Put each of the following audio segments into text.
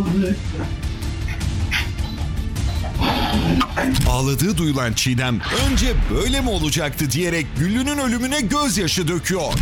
Ağladığı duyulan Çiğdem önce böyle mi olacaktı diyerek Güllü'nün ölümüne gözyaşı döküyor.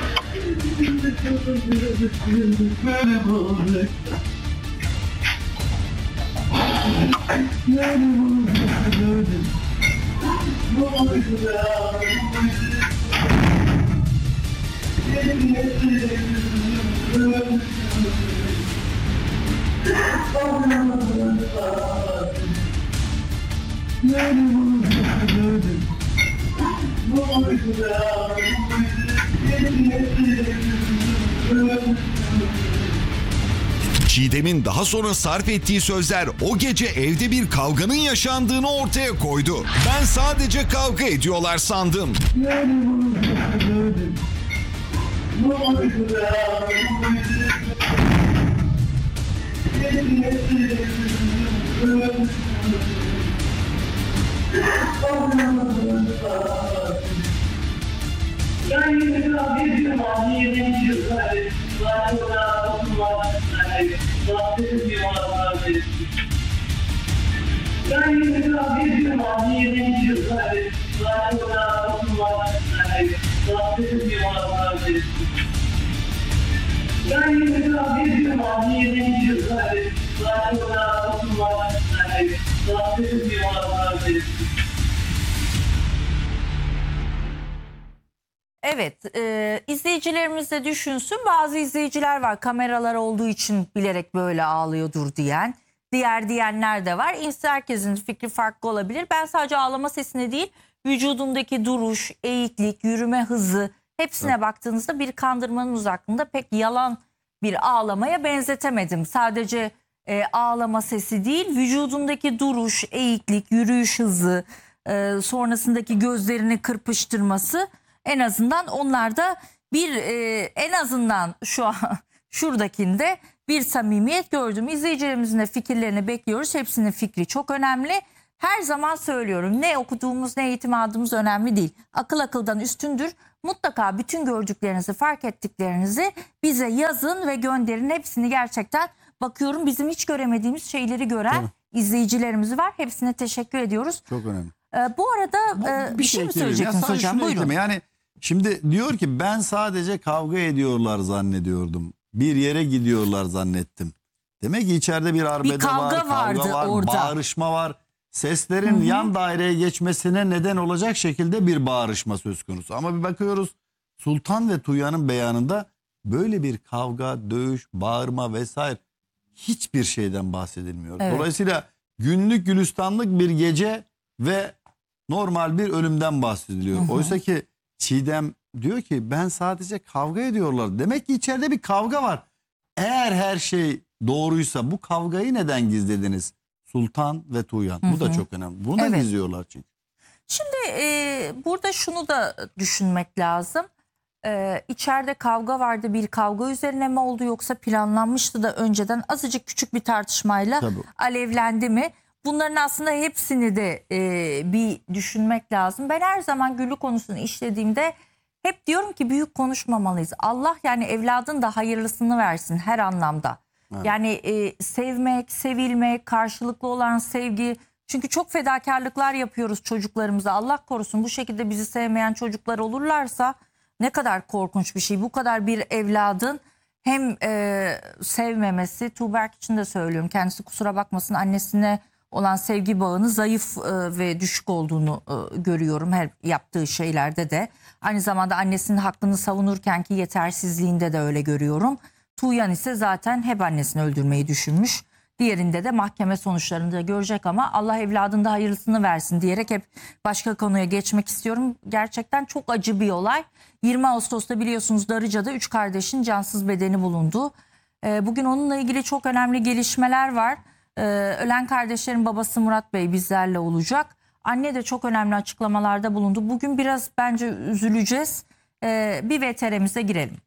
Çiğdem'in daha sonra sarf ettiği sözler o gece evde bir kavganın yaşandığını ortaya koydu. Ben sadece kavga ediyorlar sandım. Evet, izleyicilerimiz de düşünsün. Bazı izleyiciler var, kameralar olduğu için bilerek böyle ağlıyordur diyen. Diyenler de var. Herkesin fikri farklı olabilir. Ben sadece ağlama sesine değil, vücudundaki duruş, eğiklik, yürüme hızı hepsine baktığınızda bir kandırmanın uzaklığında pek yalan bir ağlamaya benzetemedim. Sadece ağlama sesi değil, vücudundaki duruş, eğiklik, yürüyüş hızı, sonrasındaki gözlerini kırpıştırması, en azından onlarda bir en azından şu an şuradakinde bir samimiyet gördüm. İzleyicilerimizin de fikirlerini bekliyoruz. Hepsinin fikri çok önemli. Her zaman söylüyorum, ne okuduğumuz ne eğitim aldığımız önemli değil. Akıl akıldan üstündür. Mutlaka bütün gördüklerinizi, fark ettiklerinizi bize yazın ve gönderin. Hepsini gerçekten bakıyorum, bizim hiç göremediğimiz şeyleri gören izleyicilerimiz var. Hepsine teşekkür ediyoruz. Çok önemli. Bu arada bir şey mi söyleyeceksiniz hocam? Buyurun. Yani şimdi diyor ki ben sadece kavga ediyorlar zannediyordum. Bir yere gidiyorlar zannettim. Demek ki içeride bir arbede kavga var, vardı kavga var, orada. bağırışma var. Seslerin yan daireye geçmesine neden olacak şekilde bir bağırışma söz konusu. Ama bir bakıyoruz Sultan ve Tuğya'nın beyanında böyle bir kavga, dövüş, bağırma vesaire hiçbir şeyden bahsedilmiyor. Evet. Dolayısıyla günlük gülistanlık bir gece ve normal bir ölümden bahsediliyor. Oysa ki Çiğdem diyor ki ben sadece kavga ediyorlar. Demek ki içeride bir kavga var. Eğer her şey doğruysa bu kavgayı neden gizlediniz? Sultan ve Tuğyan. Bu da çok önemli. Bunu da gizliyorlar çünkü. Şimdi burada şunu da düşünmek lazım. İçeride kavga vardı, bir kavga üzerine mi oldu yoksa planlanmıştı da önceden azıcık küçük bir tartışmayla alevlendi mi? Bunların aslında hepsini de bir düşünmek lazım. Ben her zaman Güllü konusunu işlediğimde hep diyorum ki büyük konuşmamalıyız. Allah yani evladın da hayırlısını versin her anlamda. Evet. Yani sevmek, sevilmek, karşılıklı olan sevgi. Çünkü çok fedakarlıklar yapıyoruz çocuklarımıza. Allah korusun bu şekilde bizi sevmeyen çocuklar olurlarsa ne kadar korkunç bir şey. Bu kadar bir evladın hem sevmemesi, Tuğberk için de söylüyorum. Kendisi kusura bakmasın, annesine olan sevgi bağını zayıf ve düşük olduğunu görüyorum her yaptığı şeylerde de. Aynı zamanda annesinin hakkını savunurken ki yetersizliğinde de öyle görüyorum. Tuğyan ise zaten hep annesini öldürmeyi düşünmüş. Diğerinde de mahkeme sonuçlarında görecek ama Allah evladında hayırlısını versin diyerek hep başka konuya geçmek istiyorum. Gerçekten çok acı bir olay. 20 Ağustos'ta biliyorsunuz Darıca'da 3 kardeşin cansız bedeni bulundu. Bugün onunla ilgili çok önemli gelişmeler var. Ölen kardeşlerin babası Murat Bey bizlerle olacak. Anne de çok önemli açıklamalarda bulundu. Bugün biraz bence üzüleceğiz. Bir VTR'mize girelim.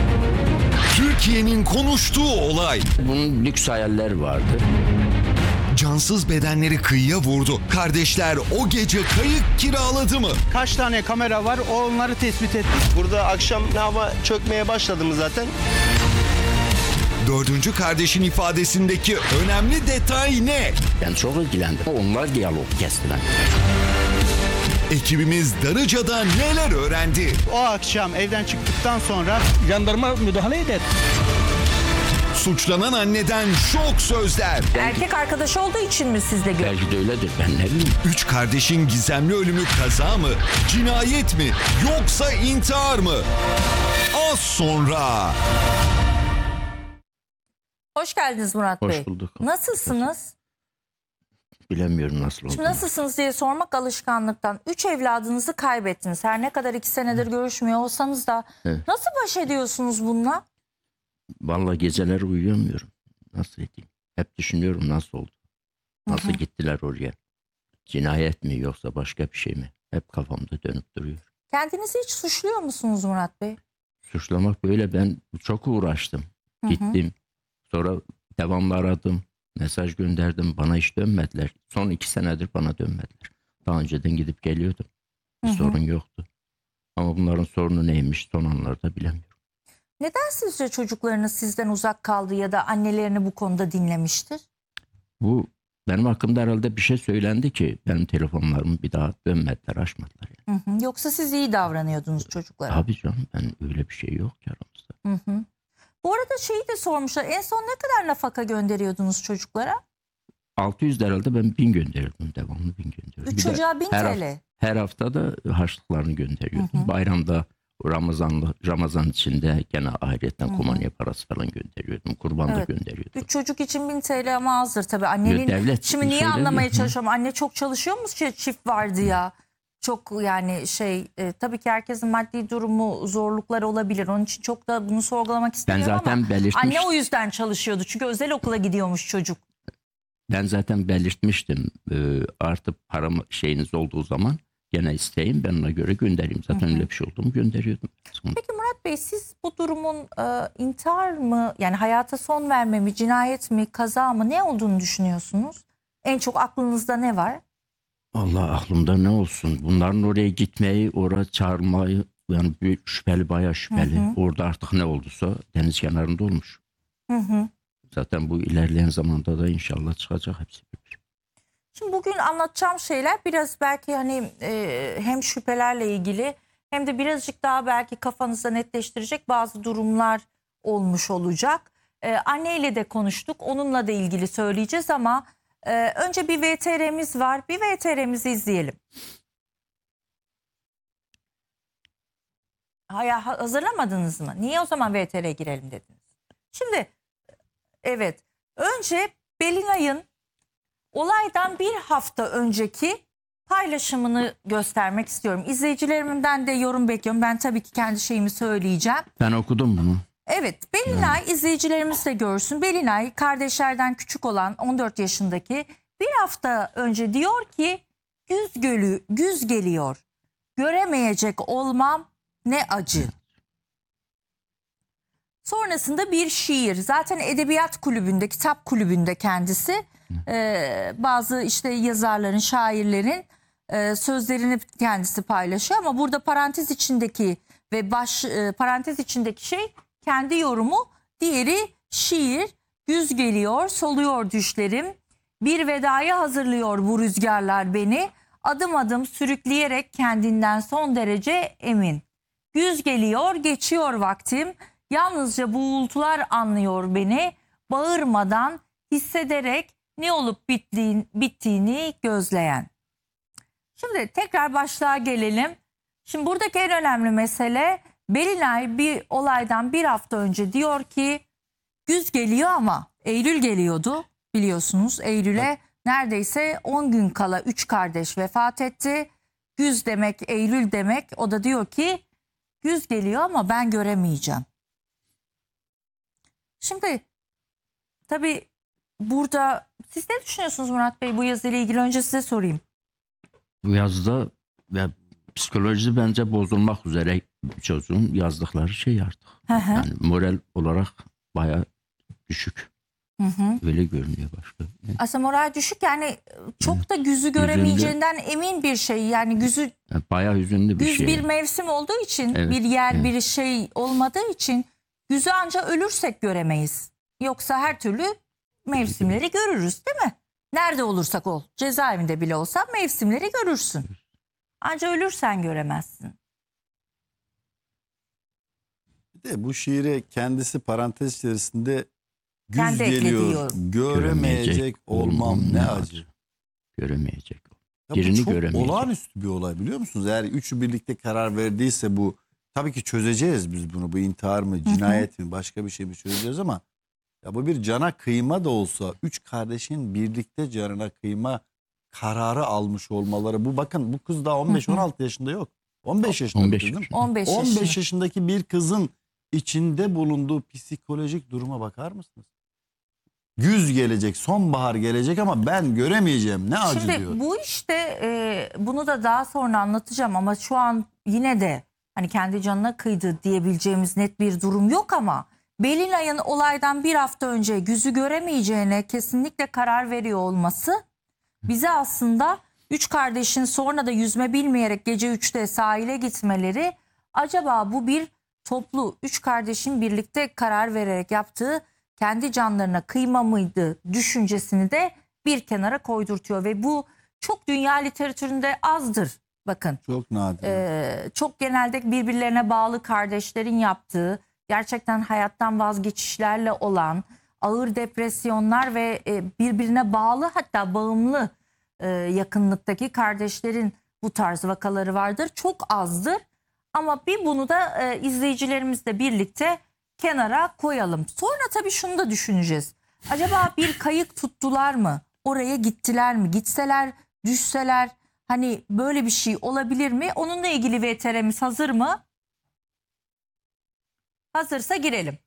Türkiye'nin konuştuğu olay. Bunun lüks hayaller vardı. Cansız bedenleri kıyıya vurdu. Kardeşler o gece kayık kiraladı mı? Kaç tane kamera var onları tespit ettik. Burada akşam hava çökmeye başladı mı zaten? Dördüncü kardeşin ifadesindeki önemli detay ne? Ben çok ilgilendim. Onlar diyalog kestiler. Ekibimiz Darıca'da neler öğrendi? O akşam evden çıktıktan sonra Jandarma müdahale eder. Suçlanan anneden şok sözler. Erkek arkadaş olduğu için mi sizle görüştü? Belki de öyledir, ben ne bileyim. Üç kardeşin gizemli ölümü kaza mı, cinayet mi, yoksa intihar mı? Az sonra. Hoş geldiniz Murat Bey. Hoş bulduk. Nasılsınız? Bilemiyorum nasıl Şimdi oldu. nasılsınız diye sormak alışkanlıktan. 3 evladınızı kaybettiniz. Her ne kadar 2 senedir görüşmüyor olsanız da Evet. nasıl baş ediyorsunuz bununla? Vallahi geceleri uyuyamıyorum. Nasıl edeyim? Hep düşünüyorum nasıl oldu? Nasıl gittiler oraya? Cinayet mi yoksa başka bir şey mi? Hep kafamda dönüp duruyor. Kendinizi hiç suçluyor musunuz Murat Bey? Suçlamak böyle, ben çok uğraştım. Gittim. Sonra devamlı aradım. Mesaj gönderdim. Bana hiç dönmediler. Son 2 senedir bana dönmediler. Daha önceden gidip geliyordum. Bir sorun yoktu. Ama bunların sorunu neymiş son anlarda bilemiyorum. Neden sizce çocuklarınız sizden uzak kaldı ya da annelerini bu konuda dinlemiştir? Bu benim hakkımda herhalde bir şey söylendi ki benim telefonlarımı bir daha dönmediler, açmadılar. Yani. Yoksa siz iyi davranıyordunuz çocuklara. Abi canım, ben öyle bir şey yok ki aramızda. Bu arada şeyi de sormuşlar. En son ne kadar nafaka gönderiyordunuz çocuklara? 600 herhalde, ben 1000 gönderiyordum. Devamlı 1000 gönderiyordum. 3 Bir de çocuğa 1000 TL. Her hafta da harçlıklarını gönderiyordum. Bayramda Ramazan içinde gene ahiretten kumanya parası falan gönderiyordum. Kurban da Evet. gönderiyordum. 3 çocuk için 1000 TL ama azdır tabii. Annenin Devlet şimdi niye söyledi. anlamaya Hı. çalışıyorum? Anne çok çalışıyor mu? Çift vardı ya. Çok yani tabii ki herkesin maddi durumu zorlukları olabilir. Onun için çok da bunu sorgulamak istemiyorum zaten ama belirtmiş- anne o yüzden çalışıyordu. Çünkü özel okula gidiyormuş çocuk. Ben zaten belirtmiştim. Artık param şeyiniz olduğu zaman gene isteyin, ben ona göre göndereyim. Zaten öyle bir şey oldu mu gönderiyordum. Peki Murat Bey, siz bu durumun intihar mı, yani hayata son verme mi, cinayet mi, kaza mı, ne olduğunu düşünüyorsunuz? En çok aklınızda ne var? Allah, aklımda ne olsun. Bunların oraya gitmeyi, oraya çağırmayı, yani bir şüpheli, bayağı şüpheli. Orada artık ne olduysa deniz kenarında olmuş. Zaten bu ilerleyen zamanda da inşallah çıkacak hepsi. Şimdi bugün anlatacağım şeyler biraz belki hani hem şüphelerle ilgili hem de birazcık daha belki kafanızda netleştirecek bazı durumlar olmuş olacak. Anneyle de konuştuk, onunla da ilgili söyleyeceğiz ama önce bir VTR'miz var. Bir VTR'mizi izleyelim. Hazırlamadınız mı? Niye o zaman VTR'ye girelim dediniz? Şimdi evet, önce Belinay'ın olaydan bir hafta önceki paylaşımını göstermek istiyorum. İzleyicilerimden de yorum bekliyorum. Ben tabii ki kendi şeyimi söyleyeceğim. Ben okudum bunu. Evet, Belinay izleyicilerimiz de görsün. Belinay kardeşlerden küçük olan 14 yaşındaki bir hafta önce diyor ki güz geliyor. Göremeyecek olmam ne acı. Sonrasında bir şiir. Zaten edebiyat kulübünde, kitap kulübünde kendisi bazı işte yazarların, şairlerin sözlerini kendisi paylaşıyor. Ama burada parantez içindeki ve parantez içindeki şey kendi yorumu, diğeri şiir. Güz geliyor, soluyor düşlerim. Bir vedaya hazırlıyor bu rüzgarlar beni. Adım adım sürükleyerek kendinden son derece emin. Güz geliyor, geçiyor vaktim. Yalnızca bu uğultular anlıyor beni. Bağırmadan, hissederek ne olup bittiğini gözleyen. Şimdi tekrar başlığa gelelim. Şimdi buradaki en önemli mesele, Belinay bir olaydan bir hafta önce diyor ki güz geliyor ama Eylül geliyordu biliyorsunuz. Eylül'e neredeyse 10 gün kala 3 kardeş vefat etti. Güz demek, Eylül demek. O da diyor ki güz geliyor ama ben göremeyeceğim. Şimdi tabii burada siz ne düşünüyorsunuz Murat Bey bu yazıyla ilgili? Önce size sorayım. Bu yazıda ve psikolojisi bence bozulmak üzere çocuğun yazdıkları şey artık. Yani moral olarak bayağı düşük. Öyle görünüyor başka. Aslında moral düşük, yani çok da güzü göremeyeceğinden emin bir şey. Yani güzü Yani bayağı hüzünlü bir güz şey. bir mevsim olduğu için, Evet, bir yer evet. bir şey olmadığı için güzü ancak ölürsek göremeyiz. Yoksa her türlü mevsimleri görürüz, değil mi? Nerede olursak ol, cezaevinde bile olsan mevsimleri görürsün. Ancak ölürsen göremezsin. Bir de bu şiire kendisi parantez içerisinde güz Kendi eklediği geliyor. yorum. Göremeyecek olmam ne acı. Göremeyecek. Ya bu Birini çok göremeyecek. olağanüstü bir olay, biliyor musunuz? Eğer üçü birlikte karar verdiyse bu, tabii ki çözeceğiz biz bunu. Bu intihar mı, cinayet mi, başka bir şey mi çözeceğiz ama ya bu bir cana kıyma da olsa, üç kardeşin birlikte canına kıyma kararı almış olmaları. Bu, bakın, bu kız daha 15-16 yaşında yok. 15 yaşında. 15 değil mi? yaşında. 15 15 yaşındaki bir kızın içinde bulunduğu psikolojik duruma bakar mısınız? Güz gelecek, sonbahar gelecek ama ben göremeyeceğim. Ne acı Şimdi diyor. bu işte bunu da daha sonra anlatacağım ama şu an yine de hani kendi canına kıydı diyebileceğimiz net bir durum yok ama Belinay'ın olaydan bir hafta önce güzü göremeyeceğine kesinlikle karar veriyor olması bize aslında üç kardeşin sonra da yüzme bilmeyerek gece 3'te sahile gitmeleri, acaba bu bir toplu üç kardeşin birlikte karar vererek yaptığı kendi canlarına kıyma mıydı düşüncesini de bir kenara koydurtuyor ve bu çok dünya literatüründe azdır. Bakın Çok nadir. çok genelde birbirlerine bağlı kardeşlerin yaptığı, gerçekten hayattan vazgeçişlerle olan ağır depresyonlar ve birbirine bağlı, hatta bağımlı yakınlıktaki kardeşlerin bu tarz vakaları vardır. Çok azdır ama bir bunu da izleyicilerimizle birlikte kenara koyalım. Sonra tabii şunu da düşüneceğiz. Acaba bir kayık tuttular mı? Oraya gittiler mi? Gitseler, düşseler, hani böyle bir şey olabilir mi? Onunla ilgili VTR'miz hazır mı? Hazırsa girelim.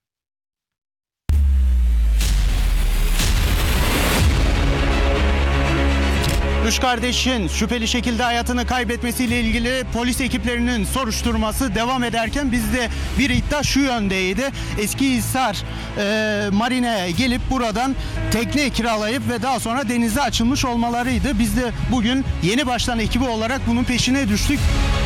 Üç kardeşin şüpheli şekilde hayatını kaybetmesiyle ilgili polis ekiplerinin soruşturması devam ederken bizde bir iddia şu yöndeydi. Eskihisar Marine'ye gelip buradan tekne kiralayıp ve daha sonra denize açılmış olmalarıydı. Biz de bugün Yeni Baştan ekibi olarak bunun peşine düştük.